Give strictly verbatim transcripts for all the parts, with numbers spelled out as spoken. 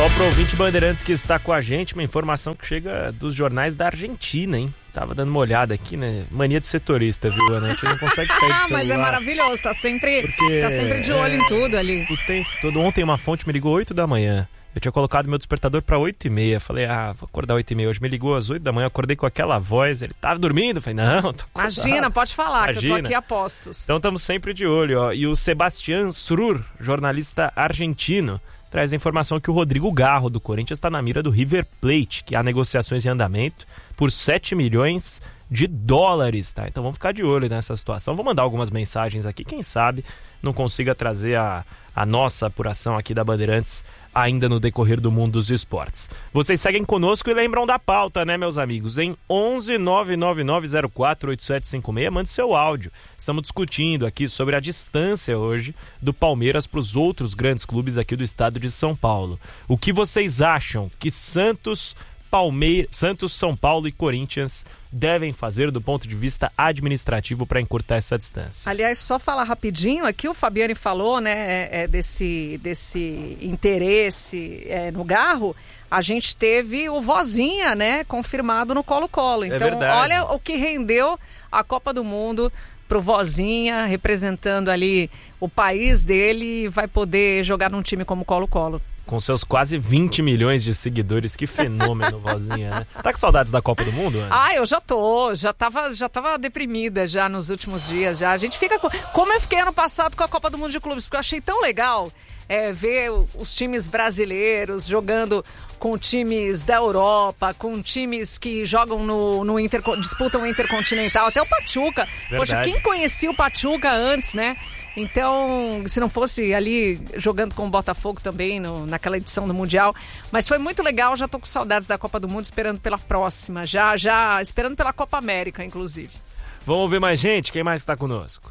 Ó, pro ouvinte Bandeirantes que está com a gente, uma informação que chega dos jornais da Argentina, hein? Tava dando uma olhada aqui, né? Mania de setorista, viu, Ana? A gente não consegue sair do celular. Mas é maravilhoso, tá sempre, Porque, tá sempre de olho é, em tudo ali. O tempo todo. Ontem uma fonte me ligou oito da manhã. Eu tinha colocado meu despertador para oito e meia. Falei, ah, vou acordar oito e meia. Hoje me ligou às oito da manhã, acordei com aquela voz. Ele tava dormindo? Falei, não, tô acordado. Imagina, pode falar, Imagina. que eu tô aqui a postos. Então estamos sempre de olho, ó. E o Sebastián Srur, jornalista argentino, traz a informação que o Rodrigo Garro, do Corinthians, está na mira do River Plate, que há negociações em andamento por sete milhões de dólares, tá? Então vamos ficar de olho nessa situação. Vou mandar algumas mensagens aqui, quem sabe não consiga trazer a, a nossa apuração aqui da Bandeirantes ainda no decorrer do mundo dos esportes. Vocês seguem conosco e lembram da pauta, né, meus amigos? Em onze nove nove nove zero quatro oito sete cinco seis, mande seu áudio. Estamos discutindo aqui sobre a distância hoje do Palmeiras para os outros grandes clubes aqui do estado de São Paulo. O que vocês acham que Santos, Palmeiras, Santos, São Paulo e Corinthians devem fazer do ponto de vista administrativo para encurtar essa distância? Aliás, só falar rapidinho, aqui o Fabiani falou, né, é, é desse, desse interesse é, no Garro. A gente teve o Vozinha, né, confirmado no Colo-Colo. Então, é olha o que rendeu a Copa do Mundo pro Vozinha, representando ali o país dele, vai poder jogar num time como Colo-Colo. Com seus quase vinte milhões de seguidores, que fenômeno, Vozinha, né? Tá com saudades da Copa do Mundo, Ana? Ah, eu já tô, já tava, já tava deprimida já nos últimos dias, já. A gente fica com... Como eu fiquei ano passado com a Copa do Mundo de Clubes, porque eu achei tão legal é, ver os times brasileiros jogando com times da Europa, com times que jogam no, no inter, disputam o Intercontinental, até o Pachuca. Verdade. Poxa, quem conhecia o Pachuca antes, né? Então, se não fosse ali jogando com o Botafogo também no, naquela edição do Mundial, mas foi muito legal, já tô com saudades da Copa do Mundo, esperando pela próxima, já, já esperando pela Copa América, inclusive. Vamos ouvir mais gente? Quem mais está conosco?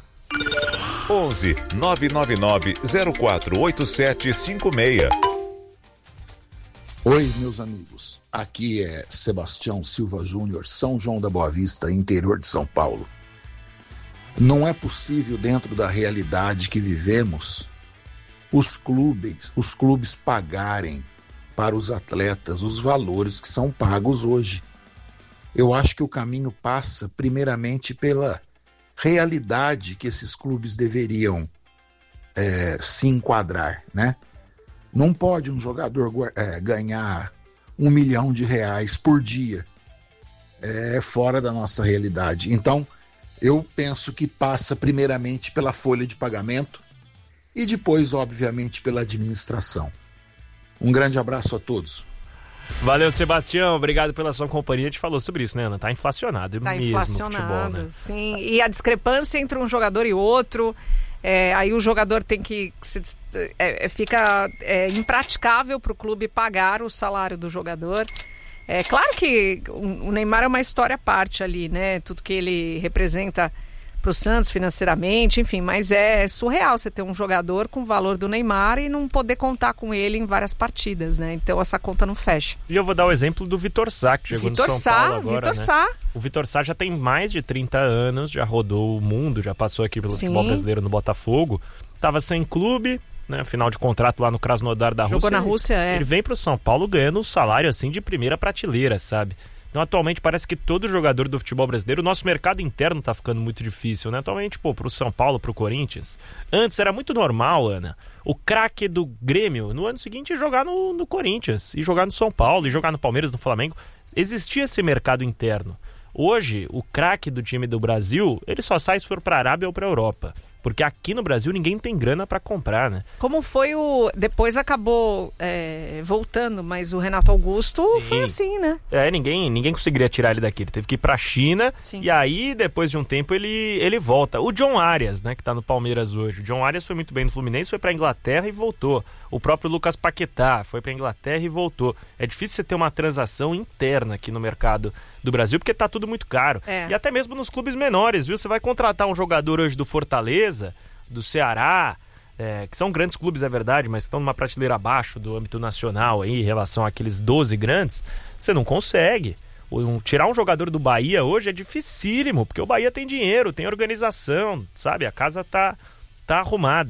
onze nove nove nove zero quatro oito sete cinco seis. Oi, meus amigos. Aqui é Sebastião Silva Júnior, São João da Boa Vista, interior de São Paulo. Não é possível, dentro da realidade que vivemos, os clubes, os clubes pagarem para os atletas os valores que são pagos hoje. Eu acho que o caminho passa primeiramente pela realidade que esses clubes deveriam é, se enquadrar, né? Não pode um jogador é, ganhar um milhão de reais por dia. É fora da nossa realidade. Então, eu penso que passa primeiramente pela folha de pagamento e depois, obviamente, pela administração. Um grande abraço a todos. Valeu, Sebastião. Obrigado pela sua companhia. A gente falou sobre isso, né, Ana? Tá inflacionado tá mesmo inflacionado, o futebol, né? Sim. E a discrepância entre um jogador e outro, é, aí o jogador tem que... Se, é, fica é, impraticável para o clube pagar o salário do jogador. É claro que o Neymar é uma história à parte ali, né? Tudo que ele representa para o Santos financeiramente, enfim, mas é surreal você ter um jogador com o valor do Neymar e não poder contar com ele em várias partidas, né? Então essa conta não fecha. E eu vou dar o exemplo do Vitor Sá, que chegou Vitor no São Sá, Paulo agora, Vitor né? Sá. O Vitor Sá já tem mais de trinta anos, já rodou o mundo, já passou aqui pelo Sim. futebol brasileiro no Botafogo, tava sem clube, né, final de contrato lá no Krasnodar da Jogou Rússia. na ele, Rússia, é. Ele vem pro São Paulo ganhando um salário assim de primeira prateleira, sabe? Então atualmente parece que todo jogador do futebol brasileiro, o nosso mercado interno tá ficando muito difícil, né? Atualmente, pô, pro São Paulo, pro Corinthians. Antes era muito normal, Ana, o craque do Grêmio no ano seguinte jogar no, no Corinthians, e jogar no São Paulo, e jogar no Palmeiras, no Flamengo. Existia esse mercado interno. Hoje, o craque do time do Brasil, ele só sai se for pra Arábia ou pra Europa. Porque aqui no Brasil ninguém tem grana pra comprar, né? Como foi o... Depois acabou é, voltando, mas o Renato Augusto Sim. foi assim, né? É, ninguém, ninguém conseguiria tirar ele daqui. Ele teve que ir pra China. Sim. E aí, depois de um tempo, ele, ele volta. O John Arias, né, que tá no Palmeiras hoje. O John Arias foi muito bem no Fluminense, foi pra Inglaterra e voltou. O próprio Lucas Paquetá foi pra Inglaterra e voltou. É difícil você ter uma transação interna aqui no mercado do Brasil, porque tá tudo muito caro. É. E até mesmo nos clubes menores, viu? Você vai contratar um jogador hoje do Fortaleza, do Ceará, é, que são grandes clubes, é verdade, mas estão numa prateleira abaixo do âmbito nacional aí, em relação àqueles doze grandes, você não consegue. Um, tirar um jogador do Bahia hoje é dificílimo, porque o Bahia tem dinheiro, tem organização, sabe? A casa tá, tá arrumada. E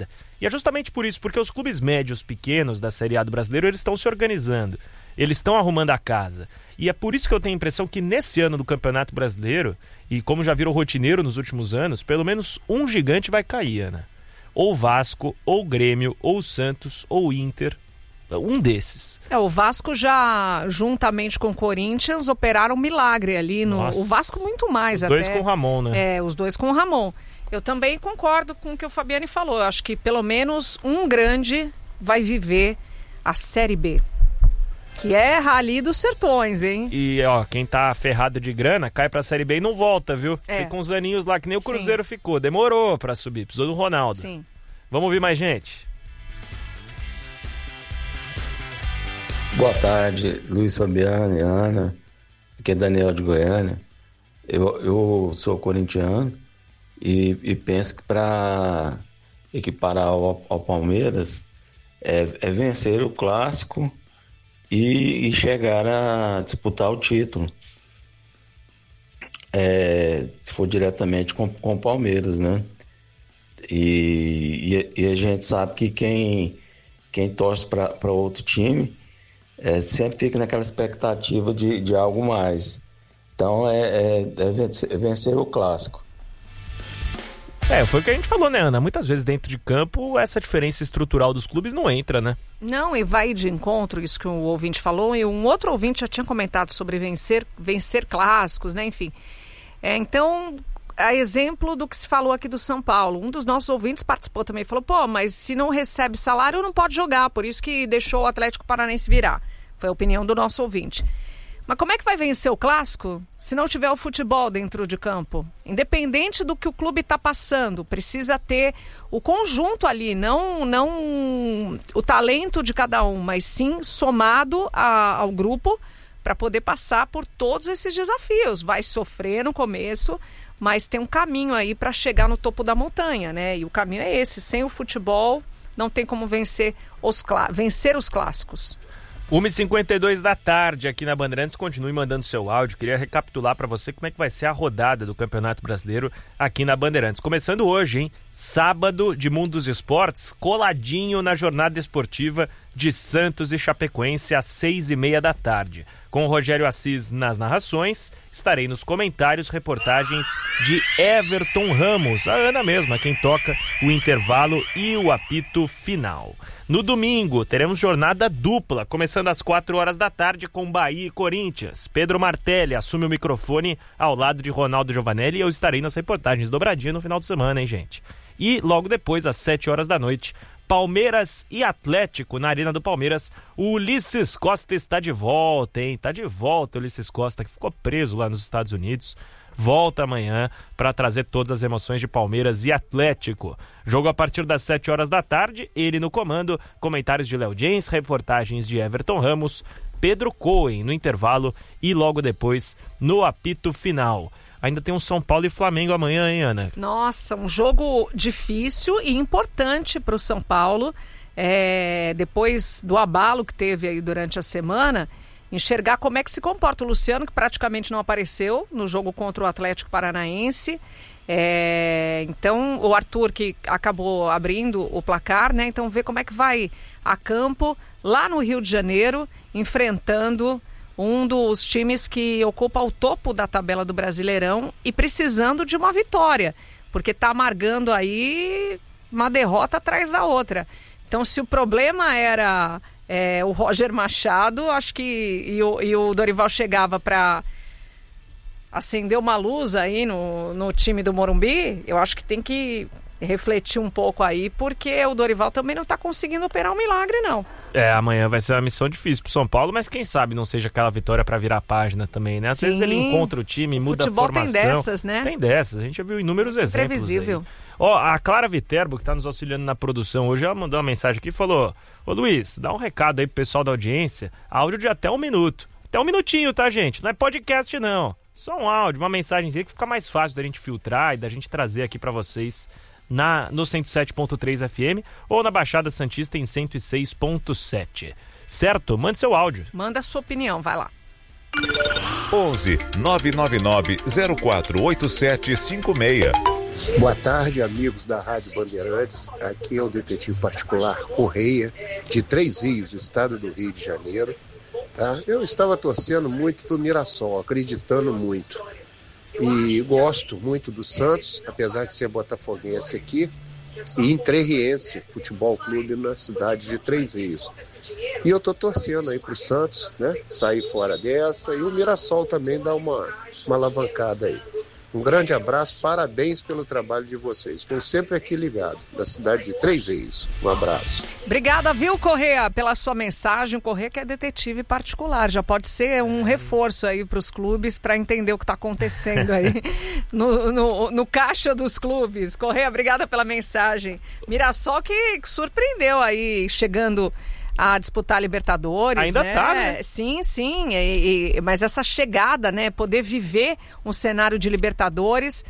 E é justamente por isso, porque os clubes médios pequenos da Série A do Brasileiro, eles estão se organizando, eles estão arrumando a casa. E é por isso que eu tenho a impressão que nesse ano do Campeonato Brasileiro, e como já virou rotineiro nos últimos anos, pelo menos um gigante vai cair, Ana. Ou Vasco, ou Grêmio, ou Santos, ou Inter, um desses. É, o Vasco já, juntamente com o Corinthians, operaram um milagre ali. No, o Vasco muito mais os até. Os dois com o Ramon, né? É, os dois com o Ramon. Eu também concordo com o que o Fabiani falou. Eu acho que pelo menos um grande vai viver a Série B. Que é Rally dos Sertões, hein? E, ó, quem tá ferrado de grana, cai pra Série B e não volta, viu? É. Fica uns aninhos lá, que nem o Cruzeiro Sim. ficou. Demorou pra subir, precisou do Ronaldo. Sim. Vamos ouvir mais gente? Boa tarde, Luiz Fabiani, Ana. Aqui é Daniel de Goiânia. Eu, eu sou corintiano e, e penso que para equiparar ao, ao Palmeiras é, é vencer o clássico e, e chegar a disputar o título. É, se for diretamente com, com o Palmeiras, né? E, e, e a gente sabe que quem, quem torce para outro time é, sempre fica naquela expectativa de, de algo mais. Então é, é, é, vencer, é vencer o clássico. É, foi o que a gente falou, né, Ana? Muitas vezes dentro de campo essa diferença estrutural dos clubes não entra, né? Não, e vai de encontro, isso que o ouvinte falou, e um outro ouvinte já tinha comentado sobre vencer, vencer clássicos, né? Enfim. É, então, a exemplo do que se falou aqui do São Paulo, um dos nossos ouvintes participou também, falou, pô, mas se não recebe salário não pode jogar, por isso que deixou o Atlético Paranaense virar. Foi a opinião do nosso ouvinte. Mas como é que vai vencer o clássico se não tiver o futebol dentro de campo? Independente do que o clube está passando, precisa ter o conjunto ali, não, não o talento de cada um, mas sim somado a, ao grupo para poder passar por todos esses desafios. Vai sofrer no começo, mas tem um caminho aí para chegar no topo da montanha, né? E o caminho é esse, sem o futebol não tem como vencer os, clá- vencer os clássicos. uma e cinquenta e dois da tarde aqui na Bandeirantes, continue mandando seu áudio. Queria recapitular para você como é que vai ser a rodada do Campeonato Brasileiro aqui na Bandeirantes. Começando hoje, hein? Sábado de Mundo dos Esportes, coladinho na jornada esportiva de Santos e Chapecoense às seis e meia da tarde. Com o Rogério Assis nas narrações, estarei nos comentários, reportagens de Everton Ramos, a Ana mesma, quem toca o intervalo e o apito final. No domingo, teremos jornada dupla, começando às quatro horas da tarde com Bahia e Corinthians. Pedro Martelli assume o microfone ao lado de Ronaldo Giovanelli e eu estarei nas reportagens dobradinha no final de semana, hein, gente? E logo depois, às sete horas da noite, Palmeiras e Atlético na Arena do Palmeiras. O Ulisses Costa está de volta, hein? Tá de volta o Ulisses Costa, que ficou preso lá nos Estados Unidos. Volta amanhã para trazer todas as emoções de Palmeiras e Atlético. Jogo a partir das sete horas da tarde, ele no comando, comentários de Léo Jens, reportagens de Everton Ramos, Pedro Cohen no intervalo e logo depois no apito final. Ainda tem um São Paulo e Flamengo amanhã, hein, Ana? Nossa, um jogo difícil e importante para o São Paulo. É, depois do abalo que teve aí durante a semana, enxergar como é que se comporta o Luciano, que praticamente não apareceu no jogo contra o Atlético Paranaense. É, então, o Arthur, que acabou abrindo o placar, né? Então, ver como é que vai a campo lá no Rio de Janeiro, enfrentando um dos times que ocupa o topo da tabela do Brasileirão e precisando de uma vitória, porque está amargando aí uma derrota atrás da outra. Então, se o problema era é, o Roger Machado, acho que e o, e o Dorival chegava para acender uma luz aí no, no time do Morumbi, eu acho que tem que refletir um pouco aí, porque o Dorival também não está conseguindo operar um milagre, não. É, amanhã vai ser uma missão difícil pro São Paulo, mas quem sabe não seja aquela vitória para virar a página também, né? Às Sim. vezes ele encontra o time, muda a formação. Futebol tem dessas, né? Tem dessas, a gente já viu inúmeros exemplos. Previsível. Aí. Ó, a Clara Viterbo, que tá nos auxiliando na produção hoje, ela mandou uma mensagem aqui e falou: ô Luiz, dá um recado aí pro pessoal da audiência, áudio de até um minuto. Até um minutinho, tá, gente? Não é podcast, não. Só um áudio, uma mensagenzinha que fica mais fácil da gente filtrar e da gente trazer aqui para vocês na, no cento e sete ponto três F M ou na Baixada Santista em cento e seis ponto sete. Certo? Mande seu áudio. Manda a sua opinião, vai lá. onze nove nove nove zero quatro oito sete cinco seis. Boa tarde, amigos da Rádio Bandeirantes. Aqui é o detetive particular Correia, de Três Rios, estado do Rio de Janeiro. Tá? Eu estava torcendo muito do Mirassol, acreditando muito. E gosto muito do Santos, apesar de ser botafoguense aqui, e entrerriense, futebol clube na cidade de Três Rios. E eu estou torcendo aí para o Santos, né, sair fora dessa, e o Mirassol também dá uma, uma alavancada aí. Um grande abraço, parabéns pelo trabalho de vocês. Estou sempre aqui ligado, da cidade de Três Rios. Um abraço. Obrigada, viu, Correia, pela sua mensagem. O Correia que é detetive particular, já pode ser um reforço aí para os clubes para entender o que está acontecendo aí no, no, no caixa dos clubes. Correia, obrigada pela mensagem. Mirassol que surpreendeu aí, chegando a disputar a Libertadores. Ainda né? tá, né? Sim, sim, e, e, mas essa chegada, né, poder viver um cenário de Libertadores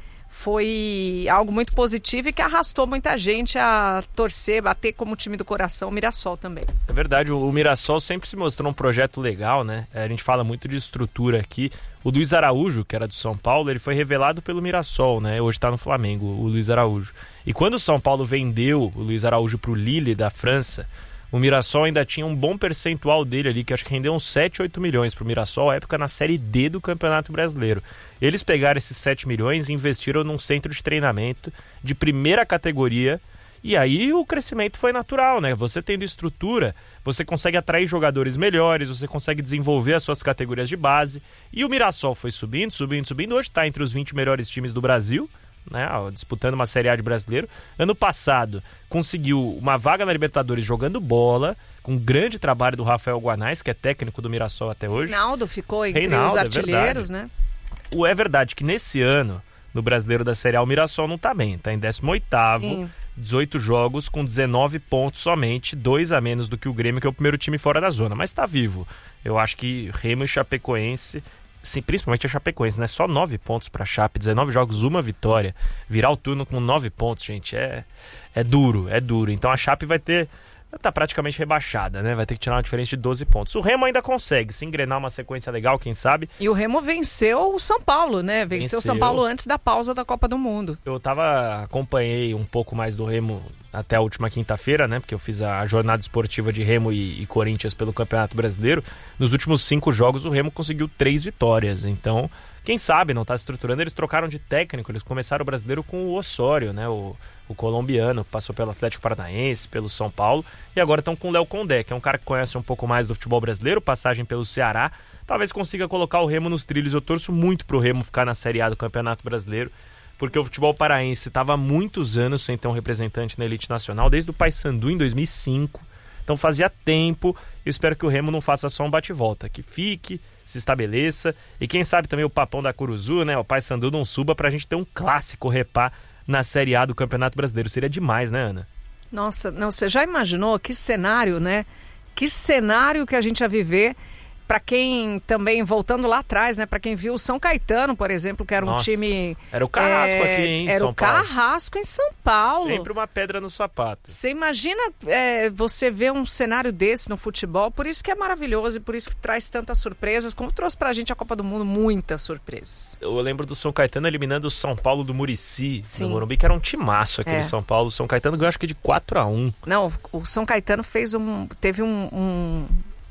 foi algo muito positivo e que arrastou muita gente a torcer, bater como time do coração o Mirassol também. É verdade, o, o Mirassol sempre se mostrou um projeto legal, né? A gente fala muito de estrutura aqui. O Luiz Araújo, que era do São Paulo, ele foi revelado pelo Mirassol, né? Hoje está no Flamengo, o Luiz Araújo. E quando o São Paulo vendeu o Luiz Araújo para o Lille da França, o Mirassol ainda tinha um bom percentual dele ali, que acho que rendeu uns sete, oito milhões para o Mirassol, à época na Série D do Campeonato Brasileiro. Eles pegaram esses sete milhões e investiram num centro de treinamento de primeira categoria, e aí o crescimento foi natural, né? Você tendo estrutura, você consegue atrair jogadores melhores, você consegue desenvolver as suas categorias de base, e o Mirassol foi subindo, subindo, subindo, hoje está entre os vinte melhores times do Brasil, né, disputando uma Série A de brasileiro. Ano passado conseguiu uma vaga na Libertadores jogando bola, com um grande trabalho do Rafael Guanais, que é técnico do Mirassol até hoje. Reinaldo ficou entre Reinaldo, os artilheiros, é né? O, é verdade que nesse ano, no Brasileiro da Série A, o Mirassol não tá bem, tá em décimo oitavo, Sim. dezoito jogos com dezenove pontos somente, dois a menos do que o Grêmio, que é o primeiro time fora da zona, mas tá vivo. Eu acho que Remo e Chapecoense, sim, principalmente a Chapecoense, né? Só nove pontos pra Chape, dezenove jogos, uma vitória. Virar o turno com nove pontos, gente, é, é duro, é duro. Então a Chape vai ter, tá praticamente rebaixada, né? Vai ter que tirar uma diferença de doze pontos. O Remo ainda consegue se engrenar uma sequência legal, quem sabe. E o Remo venceu o São Paulo, né? Venceu o São Paulo antes da pausa da Copa do Mundo. Eu tava, acompanhei um pouco mais do Remo até a última quinta-feira, né? Porque eu fiz a jornada esportiva de Remo e, e Corinthians pelo Campeonato Brasileiro. Nos últimos cinco jogos, o Remo conseguiu três vitórias. Então, quem sabe não tá se estruturando. Eles trocaram de técnico, eles começaram o Brasileiro com o Osório, né? O, o colombiano, que passou pelo Atlético Paranaense, pelo São Paulo. E agora estão com o Léo Condé, que é um cara que conhece um pouco mais do futebol brasileiro, passagem pelo Ceará. Talvez consiga colocar o Remo nos trilhos. Eu torço muito pro Remo ficar na Série A do Campeonato Brasileiro, porque o futebol paraense estava há muitos anos sem ter um representante na elite nacional, desde o Paysandu em dois mil e cinco. Então fazia tempo. Eu espero que o Remo não faça só um bate-volta, que fique, se estabeleça. E quem sabe também o Papão da Curuzu, né? O Paysandu não suba pra gente ter um clássico repá na Série A do Campeonato Brasileiro. Seria demais, né, Ana? Nossa, não, você já imaginou que cenário, né? Que cenário que a gente ia viver. Para quem também, voltando lá atrás, né? Para quem viu o São Caetano, por exemplo, que era um Nossa, time... Era o Carrasco é, aqui, hein, em Era São o Paulo. Carrasco em São Paulo. Sempre uma pedra no sapato. Você imagina é, você ver um cenário desse no futebol, por isso que é maravilhoso e por isso que traz tantas surpresas, como trouxe pra gente a Copa do Mundo, muitas surpresas. Eu lembro do São Caetano eliminando o São Paulo do Muricy, Sim. no Morumbi, que era um timaço aquele É. São Paulo. O São Caetano ganhou acho que de quatro a um. Não, o São Caetano fez um... teve um... um,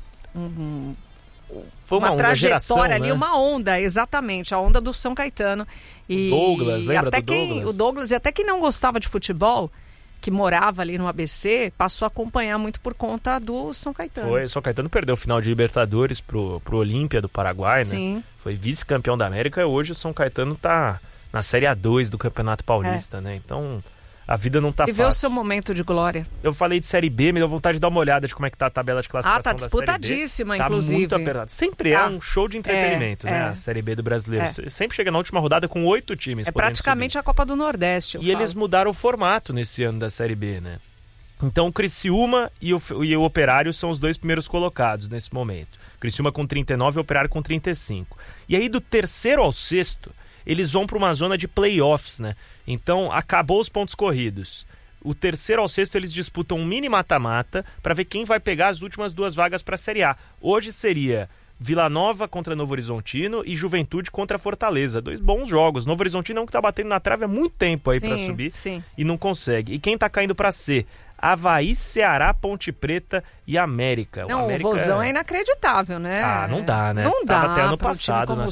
um Foi uma, uma onda, trajetória geração, ali, né? uma onda, exatamente, a onda do São Caetano. E Douglas, lembra até do quem, Douglas? O Douglas, e até quem não gostava de futebol, que morava ali no A B C, passou a acompanhar muito por conta do São Caetano. Foi, o São Caetano perdeu o final de Libertadores pro, pro Olímpia do Paraguai, né? Sim. Foi vice-campeão da América e hoje o São Caetano tá na Série A dois do Campeonato Paulista, é. né? Então, a vida não tá e fácil. vê o seu momento de glória. Eu falei de Série B, me deu vontade de dar uma olhada de como é que tá a tabela de classificação Ah, tá da Série B. disputadíssima, Tá inclusive. muito apertado. Sempre é Ah, um show de entretenimento, é, né? é. A Série B do brasileiro. É. Sempre chega na última rodada com oito times. É podendo praticamente subir. a Copa do Nordeste, eu E falo. eles mudaram o formato nesse ano da Série B, né? Então o Criciúma e o, e o Operário são os dois primeiros colocados nesse momento. Criciúma com trinta e nove e o Operário com trinta e cinco. E aí do terceiro ao sexto, eles vão para uma zona de playoffs, né? Então acabou os pontos corridos. O terceiro ao sexto eles disputam um mini mata-mata para ver quem vai pegar as últimas duas vagas para a Série A. Hoje seria Vila Nova contra Novo Horizontino e Juventude contra Fortaleza. Dois bons jogos. Novo Horizontino é um que tá batendo na trave há muito tempo aí para subir sim. e não consegue. E quem tá caindo para C? Avaí, Ceará, Ponte Preta e América. Não, o, América... Vozão é inacreditável, né? Ah, não dá, né? Não dá. Tava até ano pra um passado time como na o